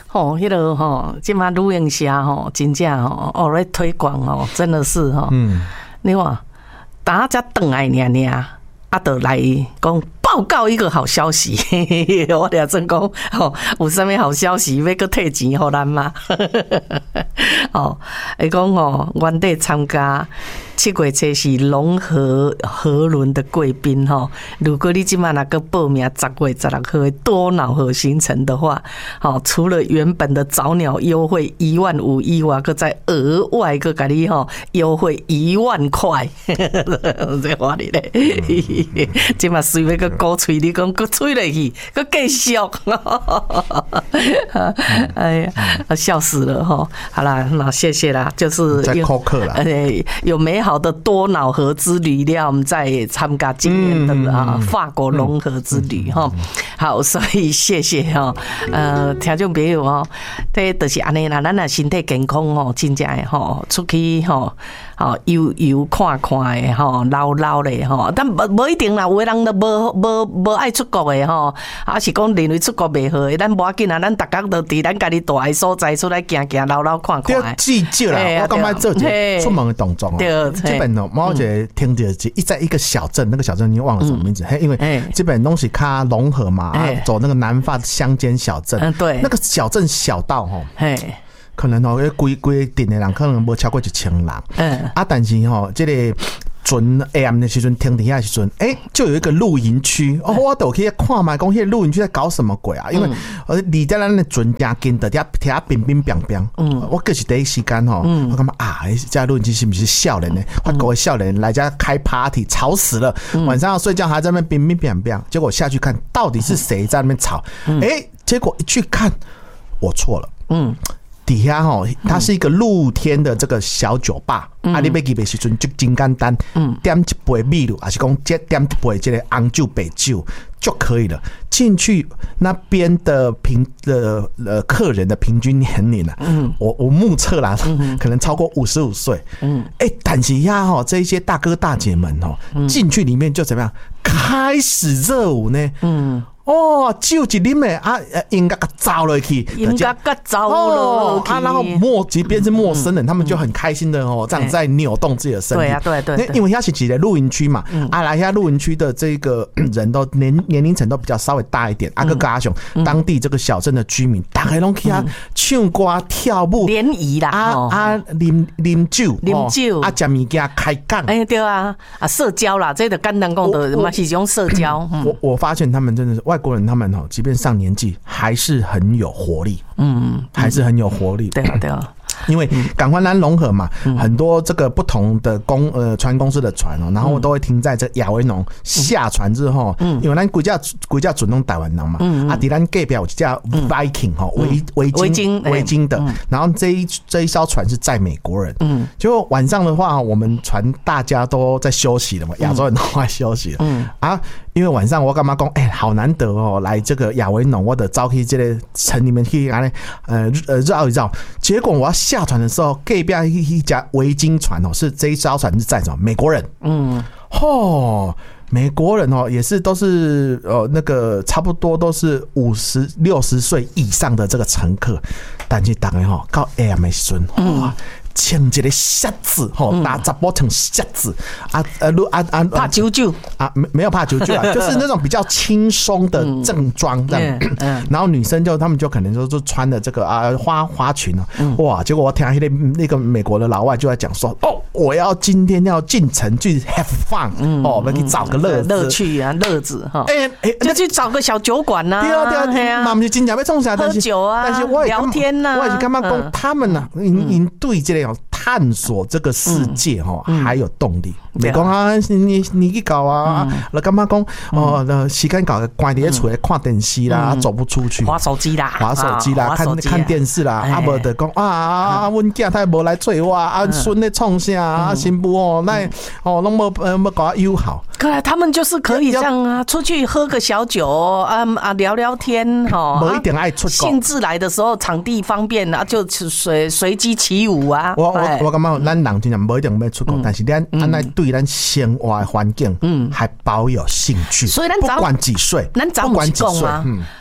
吼，迄个吼，即马旅行社吼，真正吼，哦咧推广吼，真的是吼，你看，大家等来尔，啊，就来讲报告一个好消息，我俩正讲吼，有啥物好消息要搁退钱互咱嘛？哦，伊讲吼，原地参加7月7日龙河河轮的贵宾哈，如果你今晚那个报名10月16号的多瑙河行程的话，好，除了原本的早鸟优惠15000以外，搁再额外搁给你哈优惠10000块，这话你咧，今晚随便个鼓吹你讲，搁吹落去，搁继续，哎呀，笑死了哈！好啦，那谢谢啦，就是在扣客啦， 有美好的多瑙河之旅了，我们再参加今年的法国龙河之旅哈。好，所以谢谢哈，听众朋友哦，这就是安尼啦，咱若身体健康哦，真正的吼，出去吼，游看看的吼，捞的吼，但无一定啦，有的人都无爱出国的吼，啊是讲认为出国袂好的，咱无要紧啊，咱逐工都伫咱家己住的所在出来行捞看看的。 记住啦，我感觉做一个出门的动作哦。这本哦，猫姐听着在一个小镇，那个小镇你忘了什么名字？因为这本东西它融合嘛，走那个南法乡间小镇， 对， 那个小镇小到吼，可能哦，规定的人可能无超过1000人，但是吼，这个准 AM 的时阵听底下时阵，就有一个露营区哦，我都可以看嘛，讲迄个露营区在搞什么鬼啊？因为离在咱的准家近的，底下冰冰冰冰，我可是第一时间吼，我感觉啊，这露营区是不是少年呢？我各位少年来家开 party， 吵死了，晚上要睡觉还在那边冰冰冰冰，结果下去看到底是谁在那边吵？结果一去看，我错了，底下吼，它是一个露天的这个小酒吧，你要去的时阵就真简单，点一杯米露，还是讲点一杯这个红酒、白酒就可以了。进去那边的客人的平均年龄我目测啦，可能超过55岁。但是呀吼，这些大哥大姐们进去里面就怎么样，开始热舞呢？酒一啉的应该给糟了去， 应该给糟了去。 然后即便是陌生人，他们就很开心的这样在扭动自己的身体。 对， 因为它是几个露营区嘛，来下露营区的这个人都年龄层都比较稍微大一点。个高雄当地这个小镇的居民，大家拢去唱歌跳舞联谊啦， 啉酒，吃物件开讲。 对啊，社交啦，这个简单讲的嘛是一种社交。 我发现他们真的是外国人，他们即便上年纪还是很有活力，还是很有活力。 对啊。 因为港湾南融合嘛，很多这个不同的船公司的船然后都会停在这亚维农下船之后，因为咱规架准弄台湾人嘛，伫咱隔壁有一架 Viking 维京的，然后这一艘船是载美国人，就晚上的话，我们船大家都在休息了嘛，亚洲人都在休息了，因为晚上我干嘛讲，好难得来这个亚维农，我得走去这个城里面去绕一绕，结果我要下船的时候，隔壁一家维京船是这一艘船是载什么美国人，美国人也是都是那个差不多都是50、60岁以上的这个乘客，但是大家到 AM 的时候穿一个靴子，打杂波成靴子怕啾啾没有怕啾啾啊，就是那种比较轻松的正装这样。然后女生他们就可能就穿的这个花裙哇！结果我听那个美国的老外就在讲说，我今天要进城去 have fun，我们去找个乐趣啊，乐子哈，就去找个小酒馆呐， 对啊，嘛不是真正要创啥， 喝酒啊， 但是我聊天呐， 我也是干嘛讲他们呐，因对这个探索这个世界还有动力。没讲你去搞那干嘛讲时间搞关在厝看电视啦，走不出去， 滑手机啦， 看电视啦，无就讲阮囝太无来找我孙咧创啥新妇那拢无搞我友好。 可来他们就是可以这样出去喝个小酒聊聊天无一定爱出国， 兴致来的时候场地方便就随机起舞啊。 我感觉咱人真正无一定要出国，但是咱对咱生活的环境还保有兴趣。 所以咱不管几岁， 咱早不是讲吗？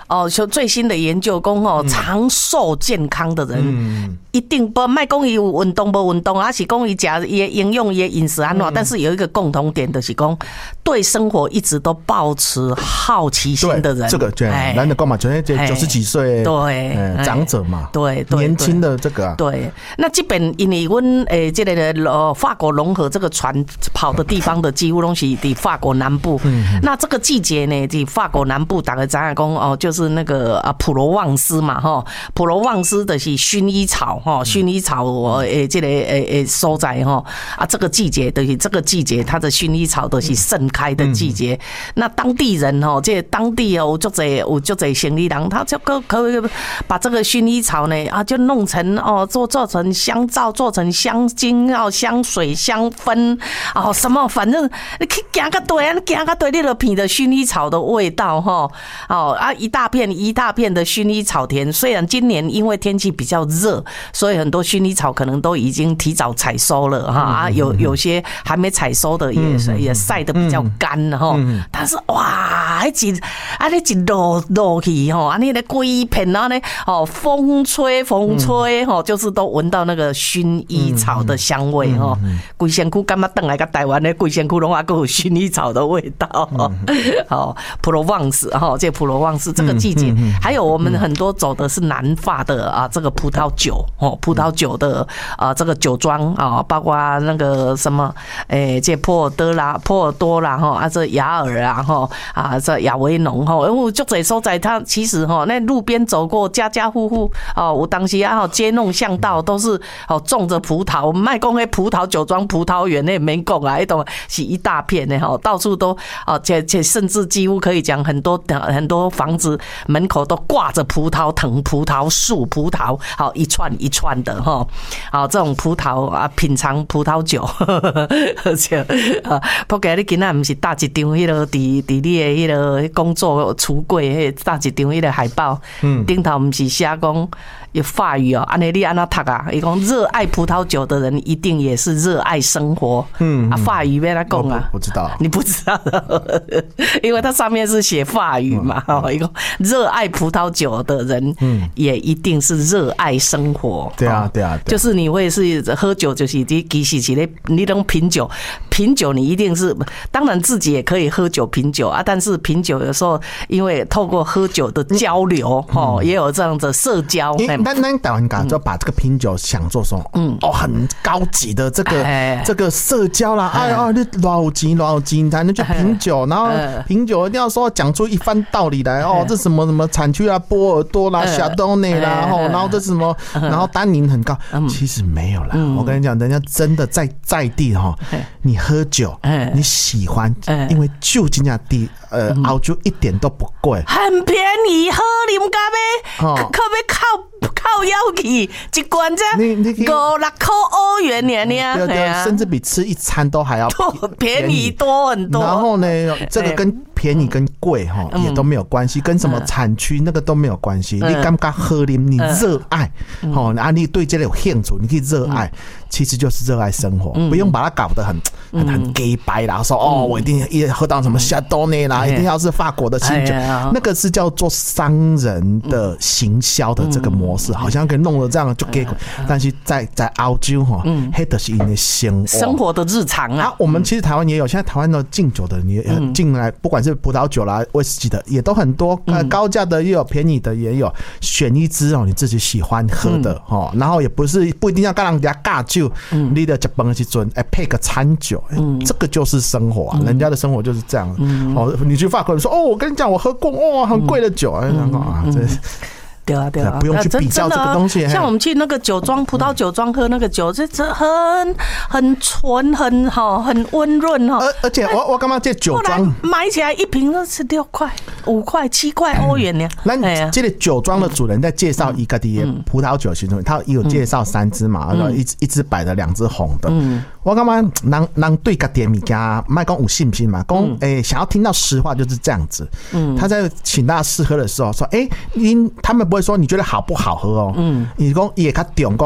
就最新的研究讲长寿健康的人，一定不卖讲伊有运动不运动，还是讲伊食伊营养伊饮食安怎，但是有一个共同点就是讲对生活一直都保持好奇心的人。 这个对，咱就讲嘛，就是90几岁对长者嘛，对年轻的这个对。那这边因为阮这个法国融合这个船跑的地方的几乎都是在法国南部。那这个季节呢，在法国南部大概知影讲就是那个普罗旺斯嘛普罗旺斯的是薰衣草薰衣草这个所在这个季节的这个季节它的薰衣草都是盛开的季节。那当地人这当地有足侪生意人，他就可以把这个薰衣草呢就弄成做成香皂，做成香精香水香氛什么，反正你去行个对你就闻着薰衣草的味道一大片的薰衣草田。虽然今年因为天气比较热，所以很多薰衣草可能都已经提早采收了有些还没采收的也晒得比较干但是哇，那一落去那个规片风吹就是都闻到那个薰衣草的香味规身躯感觉回来跟台湾的规身躯拢还有薰衣草的味道普罗旺斯这普罗旺斯这个季节，还有我们很多走的是南法的这个葡萄酒的这个酒庄包括那个什么这波尔多啦这雅尔这亚维农因为足侪所在它其实那路边走过家家户户有当时街弄巷道都是种着葡萄，卖讲那葡萄酒庄葡萄园那没讲那种是一大片的到处都甚至几乎可以讲很多房子门口都挂着葡萄藤、葡萄树、葡萄一串一串的这种葡萄品尝葡萄酒而且不过你今仔不是搭一张迄个伫你的迄个工作橱柜搭一张迄个海报顶头不是写讲有法语安尼你安怎读啊？伊讲热爱葡萄酒的人一定也是热爱生活。法语要怎讲啊？ 我知道， 你不知道，因为它上面是写法语嘛。伊讲热爱葡萄酒的人，也一定是热爱生活。 对啊， 就是你会是喝酒，就是其实是你能品酒，你一定是，当然自己也可以喝酒品酒但是品酒有时候因为透过喝酒的交流也有这样的社交。 咱台湾人就把这个品酒想做说，很高级的这个社交啦，你多少钱才能去品酒，然后品酒一定要说讲出一番道理来这什么什么产区啊，波尔多啦、夏多内啦，然后这什么，然后单宁很高，其实没有啦。我跟你讲，人家真的在地你喝酒，你喜欢，因为酒真正地澳洲一点都不贵， 很便宜，喝啉咖啡，可别靠腰去一罐这5-6块欧元呢， 甚至比吃一餐都还要便宜多很多。 然后呢，这个跟便宜跟贵也都没有关系，跟什么产区那个都没有关系。你感觉喝啉，你热爱你对这个有兴趣，你可以热爱，其实就是热爱生活，不用把它搞得很 gay 白啦，说我一定要喝到什么夏多内啦，一定要是法国的清酒，那个是叫做商人的行销的这个模式，好像给弄得这样就 gay，但是在澳洲那就是因的生活的日常啊。 我们其实台湾也有，现在台湾的禁酒的也进来，不管是葡萄酒啦、威士忌的也都很多，高价的也有，便宜的也有，选一支你自己喜欢喝的然后也不一定要跟人家尬酒，你的吃饭的时阵配个餐酒，这个就是生活啊，人家的生活就是这样。你去法国人说我跟你讲我喝过很贵的酒对啊， 不用去比较这个东西。 像我们去那个酒庄，葡萄酒庄喝那个酒，这很纯，很温润而且我感觉这酒庄买起来一瓶都是6块、5块、7块欧元呢。 那这个酒庄的主人在介绍一个的葡萄酒时候，他有介绍3支嘛，然后一支白的，2支红的。我感觉人对个点物件，卖讲有信心嘛，讲想要听到实话就是这样子。他在请大家试喝的时候说，他们不会说你觉得好不好喝你讲也较重讲。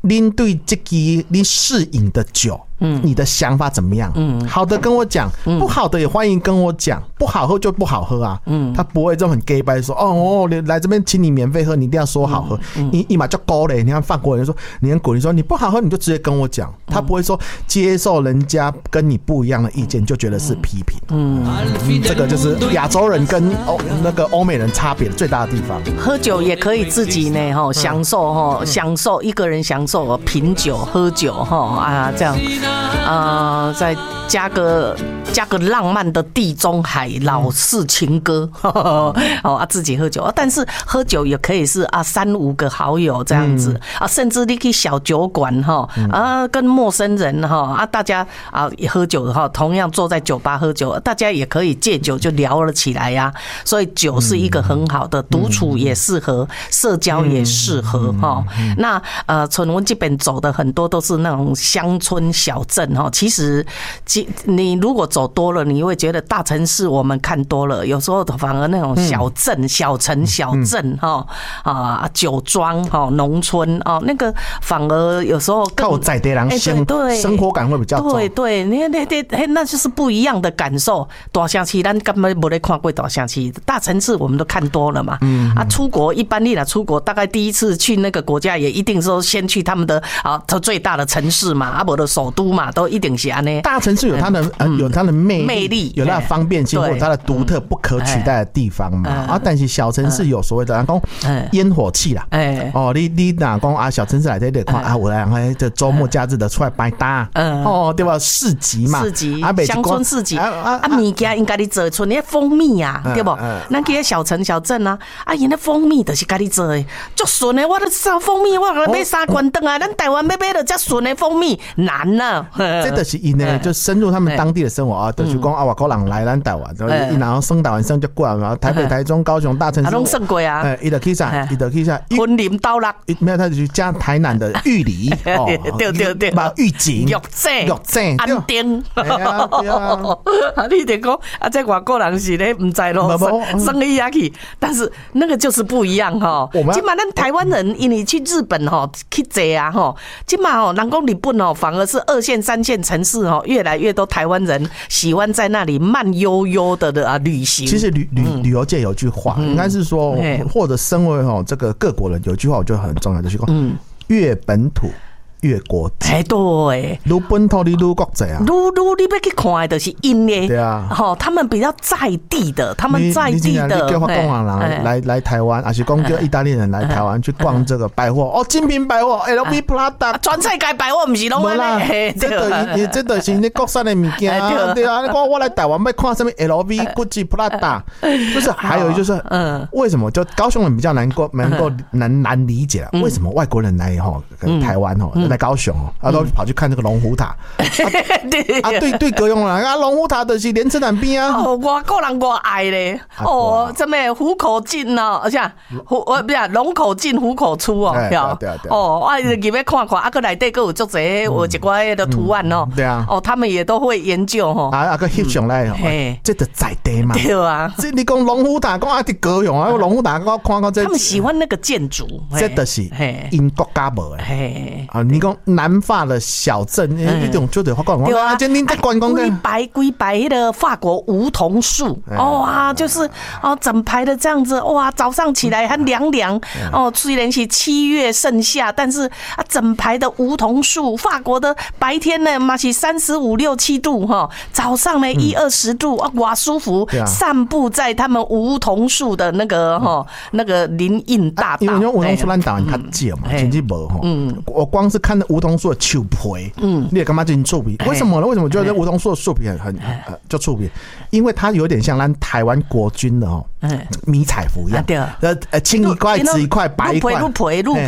您对这个你适应的酒，你的想法怎么样？好的跟我讲，不好的也欢迎跟我讲，不好喝就不好喝啊。他不会这种很 gay 掰说哦，来这边请你免费喝，你一定要说好喝。你一码就高嘞，你看法国人说，你很鼓励说你不好喝你就直接跟我讲，他不会说接受人家跟你不一样的意见就觉得是批评。这个就是亚洲人跟那个欧美人差别最大的地方。 喝酒也可以自己呢，享受享受一个人享受品酒喝酒这样。再加个浪漫的地中海老式情歌，自己喝酒，但是喝酒也可以是3-5个好友这样子甚至你去小酒馆跟陌生人大家也喝酒同样坐在酒吧喝酒，大家也可以借酒就聊了起来呀。所以酒是一个很好的，独处也适合，社交也适合那从我这边走的很多都是那种乡村小镇其实你如果走多了，你会觉得大城市我们看多了，有时候反而那种小镇、小城、小镇酒庄农村那个反而有时候更有在地人生活感会比较重。 对，那就是不一样的感受。大城市咱根本没得看过大城市，大城市我们都看多了嘛。出国一般你啦，出国大概第一次去那个国家也一定说先去他们的最大的城市嘛，没的首都嘛，都一定是安尼。 大城市有它的魅力，有它的方便性或者它的独特不可取代的地方嘛。但是小城市有所谓的讲烟火气啦。你哪讲小城市来这里看我来这周末假日的出来摆搭对吧？市集嘛， 乡村市集物件应该你做出那蜂蜜对不？咱去小城小镇因那蜂蜜就是家己做的，足顺的。我都烧蜂蜜，我买3罐回来，咱台湾要买到这顺的蜂蜜难啊。 这就是因呢，就深入他们当地的生活就是讲外国人来咱台湾，然后升台湾升就过来，台北、台中、高雄大城市拢升过啊。 伊就去啥？ 婚林刀落， 没有他就去加台南的玉里对，把玉井、 玉井、安定。你得讲这外国人是咧唔知咯，生意下去，但是那个就是不一样今嘛咱台湾人，因为去日本去坐今嘛人讲日本反而是2线、3线城市越来越多台湾人喜欢在那里慢悠悠的旅行。 其实旅游界有句话，应该是说，或者身为这个各国人，有句话我觉得很重要，就是说越本土越国际。 对， 愈本土你愈国际啊， 你要去看的就是因的， 对啊， 他们比较在地的，他们在地的。 你叫法国人来台湾，还是讲叫意大利人来台湾去逛这个百货精品百货 LV Prada， 全世界百货不是拢安尼？ 这就是你国产的物件对啊。你讲我来台湾要看什么 LV Gucci Prada， 就是还有就是为什么就高雄人比较能够难理解为什么外国人来台湾来高雄都跑去看这个龙虎塔对高雄人龙虎塔就是莲池潭边外国人我爱咧这么虎口进而且不是龙口进虎口出对我入去看看个内底个有足侪有一寡的图案对啊他们也都会研究个翕上来这就在地嘛对啊。 这你讲龙虎塔讲伫高雄龙虎塔我看这他们喜欢那个建筑， 这就是因国家无的你讲南法的小镇那种就得发光，你在观光龟白的法国梧桐树就是整排的这样子早上起来还凉凉虽然是7月盛夏，但是整排的梧桐树，法国的白天呢嘛是35、6、7度早上呢10-20度哇舒服，散步在他们梧桐树的那个林荫大道， 因为梧桐树咱台湾较少嘛，甚至无我光是看梧桐树的树皮你也干嘛进触笔？为什么呢？为什么觉得梧桐树的树皮很就触笔？因为它有点像咱台湾国军的迷彩服一样，青一块紫一块白一块， 绿皮有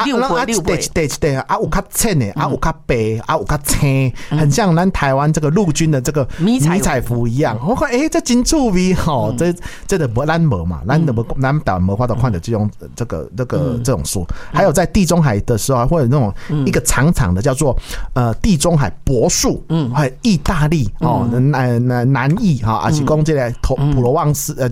较浅的有较白有较青，很像咱台湾这个陆军的这个迷彩服一样。我看这真触笔这的咱无嘛，咱台湾无法度看到这种这种树。还有在地中海的时候，会有那种一个长长的叫做地中海柏树，还有意大利南意还是讲这个普罗旺斯就法国普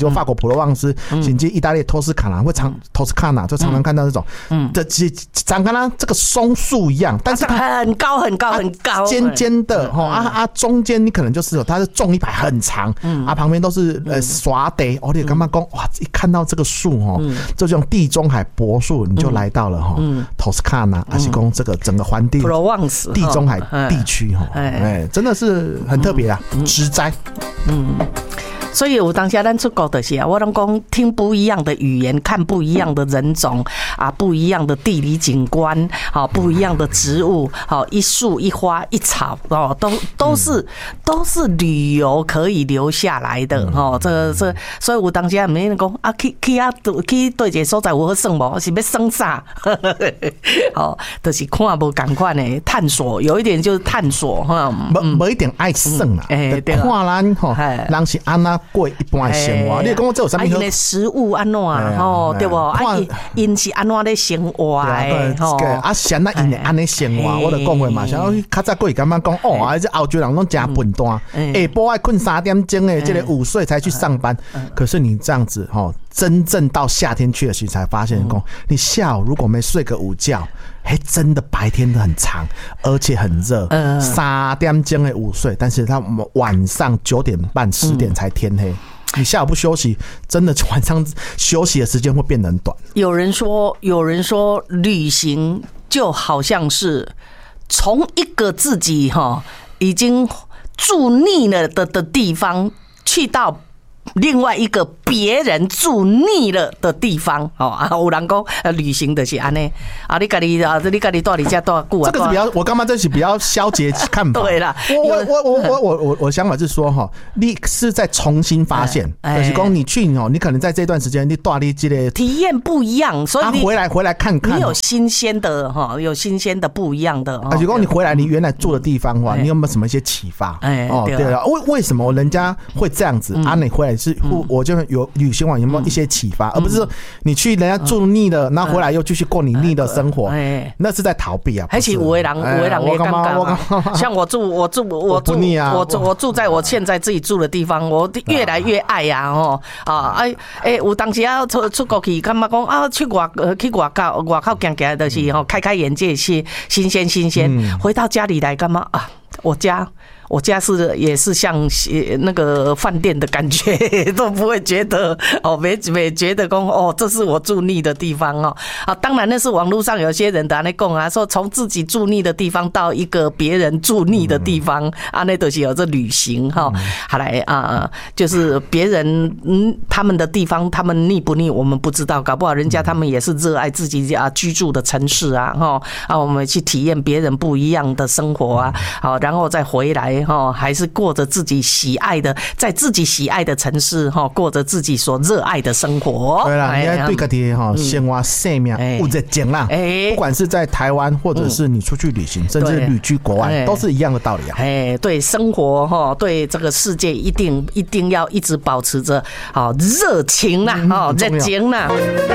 普罗旺斯，甚至意大利托斯卡纳就常常看到这种，的长跟它这个松树一样，但是很高很高很高， 尖尖的中间你可能就是它是种一排很长，旁边都是耍地，你干嘛讲哇？一看到这个树这种地中海柏树，你就来到了托斯卡纳，还是讲这个整个环地地中海地区真的是很特别啊，植栽。 所以有当下咱出国的时候，我拢讲听不一样的语言，看不一样的人种啊，不一样的地理景观，好不一样的植物，好一树一花一草哦，都是旅游可以留下来的哦。这所以有当下没人讲啊，去对一个所在有好耍无，是要耍啥？哦，就是看无同款的探索，有一点就是探索哈， 无一定爱耍啦，看咱吼，人是安那。过一般的生活，你讲我这有啥物？ 因的食物安怎吼，对不？因是安怎咧生活的？ 啊，像那因安尼生活，我就讲过嘛。像较早过去感觉讲哦，这澳洲人拢真笨蛋，下晡爱困3点钟的，这个午睡才去上班。可是你这样子吼，真正到夏天去的时候，才发现讲，你下午如果没睡个午觉。真的白天都很长，而且很热，3点钟的午睡，但是他晚上9点半、10点才天黑。你下午不休息，真的晚上休息的时间会变得很短。 有人说，旅行就好像是从一个自己已经住腻了的地方，去到另外一个别人住腻了的地方有人讲旅行就是安尼啊，你家己住伫遮多久啊？ 这个是比较，我干嘛这是比较消极看法。 对啦， 我想法是说你是在重新发现，就是讲你去你可能在这段时间你住你这个体验不一样，所以你回来看看， 你有新鲜的不一样的。 就是讲你回来你原来住的地方你有没有什么一些启发？对了，为什么人家会这样子？你回来是我就有旅行完有没有一些启发，而不是说你去人家住腻了，然后回来又继续过你腻的生活，那是在逃避啊。 而且有的人也尴尬，像我住在我现在自己住的地方，我越来越爱呀有当时要出国去，感觉讲啊去外口行行就是开眼界，新鲜。回到家里来干嘛啊？我家也是像那个饭店的感觉，都不会觉得没觉得说这是我住腻的地方当然那是网络上有些人在那讲说从自己住腻的地方到一个别人住腻的地方那都是有这旅行好来就是别人他们的地方他们腻不腻我们不知道，搞不好人家他们也是热爱自己居住的城市我们去体验别人不一样的生活好，然后再回来还是过着自己喜爱的，在自己喜爱的城市过着自己所热爱的生活。 对啦，你要对自己生活生命有热情啦。不管是在台湾，或者是你出去旅行，甚至旅居国外，都是一样的道理啊。 对生活对这个世界一定要一直保持着热情啦，热情啦。